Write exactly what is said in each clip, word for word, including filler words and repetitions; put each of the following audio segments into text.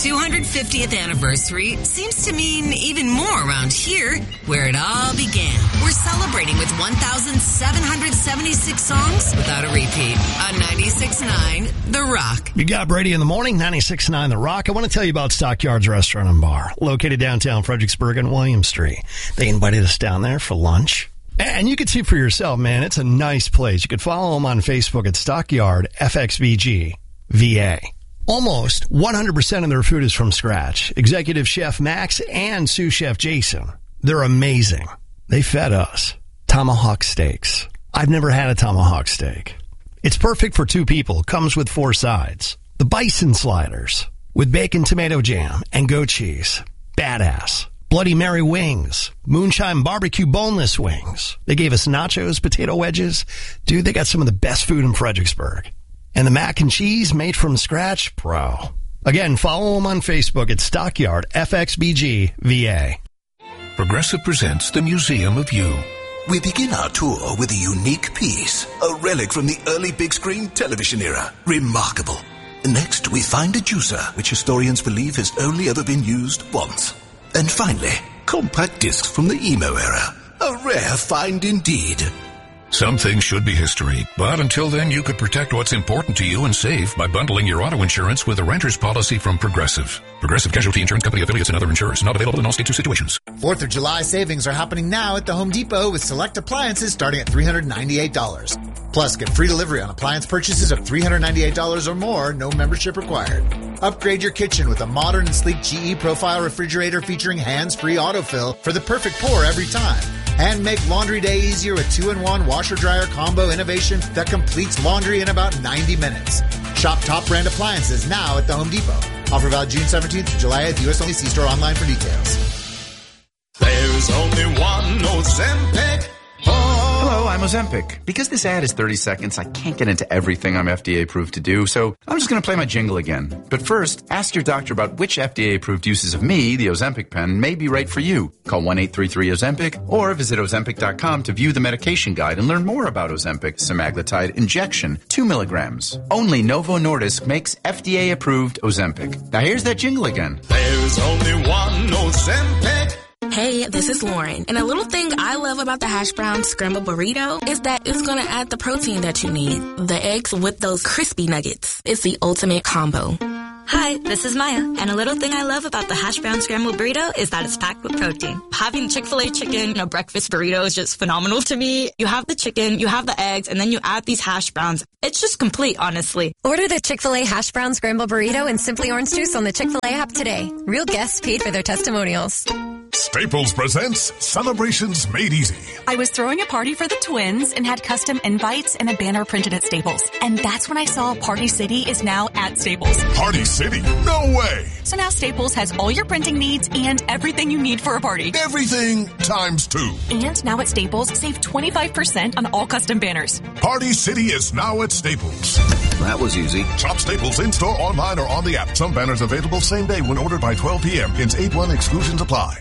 two hundred fiftieth anniversary seems to mean even more around here, where it all began. We're celebrating with one thousand seven hundred seventy-six songs without a repeat on ninety-six point nine The Rock. You got Brady in the morning, ninety-six point nine The Rock. I want to tell you about Stockyards Restaurant and Bar, located downtown Fredericksburg and William Street. They invited us down there for lunch. And you can see for yourself, man, it's a nice place. You could follow them on Facebook at Stockyard F X V G V A. Almost one hundred percent of their food is from scratch. Executive Chef Max and sous chef Jason. They're amazing. They fed us tomahawk steaks. I've never had a tomahawk steak. It's perfect for two people. Comes with four sides. The bison sliders with bacon, tomato jam, and goat cheese. Badass. Bloody Mary wings. Moonshine barbecue boneless wings. They gave us nachos, potato wedges. Dude, they got some of the best food in Fredericksburg. And the mac and cheese made from scratch, bro. Again, follow them on Facebook at Stockyard F X B G V A. Progressive presents the Museum of You. We begin our tour with a unique piece, a relic from the early big screen television era. Remarkable. Next, we find a juicer, which historians believe has only ever been used once. And finally, compact discs from the emo era. A rare find indeed. Some things should be history, but until then you could protect what's important to you and save by bundling your auto insurance with a renter's policy from Progressive. Progressive Casualty Insurance Company affiliates and other insurers. Not available in all states or situations. Fourth of July savings are happening now at the Home Depot with select appliances starting at three hundred ninety-eight dollars. Plus, get free delivery on appliance purchases of three hundred ninety-eight dollars or more, no membership required. Upgrade your kitchen with a modern and sleek G E Profile refrigerator featuring hands-free autofill for the perfect pour every time. And make laundry day easier with two in one washer-dryer combo innovation that completes laundry in about ninety minutes. Shop top brand appliances now at the Home Depot. Offer valid June seventeenth to July eighth. U S only. See store online for details. There's only one Ozempic. Hello, I'm Ozempic. Because this ad is thirty seconds, I can't get into everything I'm F D A approved to do, so I'm just going to play my jingle again. But first, ask your doctor about which F D A approved uses of me, the Ozempic pen, may be right for you. Call one eight three three Ozempic or visit Ozempic dot com to view the medication guide and learn more about Ozempic semaglutide injection, two milligrams. Only Novo Nordisk makes F D A approved Ozempic. Now here's that jingle again. There's only one Ozempic. Hey, this is Lauren, and a little thing I love about the hash brown scrambled burrito is that it's going to add the protein that you need. The eggs with those crispy nuggets. It's the ultimate combo. Hi, this is Maya, and a little thing I love about the hash brown scrambled burrito is that it's packed with protein. Having Chick-fil-A chicken in a breakfast burrito is just phenomenal to me. You have the chicken, you have the eggs, and then you add these hash browns. It's just complete, honestly. Order the Chick-fil-A hash brown scrambled burrito and Simply Orange Juice on the Chick-fil-A app today. Real guests paid for their testimonials. Staples presents Celebrations Made Easy. I was throwing a party for the twins and had custom invites and a banner printed at Staples. And that's when I saw Party City is now at Staples. Party City? No way! So now Staples has all your printing needs and everything you need for a party. Everything times two. And now at Staples, save twenty-five percent on all custom banners. Party City is now at Staples. That was easy. Shop Staples in-store, online, or on the app. Some banners available same day when ordered by twelve p.m. Hence eight one exclusions apply.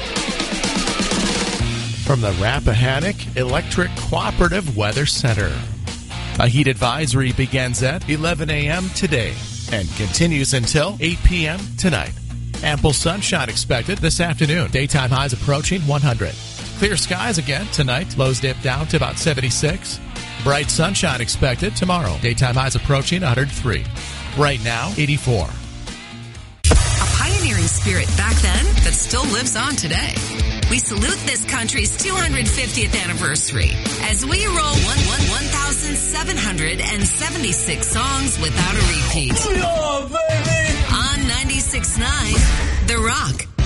From the Rappahannock Electric Cooperative Weather Center. A heat advisory begins at eleven a.m. today and continues until eight p.m. tonight. Ample sunshine expected this afternoon. Daytime highs approaching one hundred. Clear skies again tonight. Lows dip down to about seventy-six. Bright sunshine expected tomorrow. Daytime highs approaching one hundred three. Right now, eighty-four. A pioneering spirit back then that still lives on today. We salute this country's two hundred fiftieth anniversary as we roll one, one, one thousand seven hundred seventy-six songs without a repeat. Yeah, baby! On ninety-six point nine The Rock.